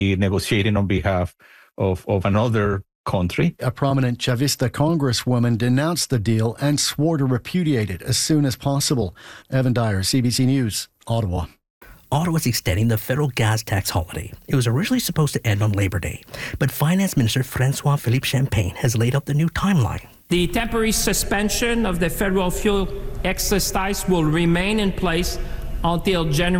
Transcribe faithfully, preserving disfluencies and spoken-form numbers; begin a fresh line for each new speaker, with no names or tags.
negotiating on behalf of, of another country.
A prominent Chavista congresswoman denounced the deal and swore to repudiate it as soon as possible. Evan Dyer, C B C News, Ottawa.
Ottawa's extending the federal gas tax holiday. It was originally supposed to end on Labor Day, but Finance Minister Francois-Philippe Champagne has laid out the new timeline.
The temporary suspension of the federal fuel excise tax will remain in place until January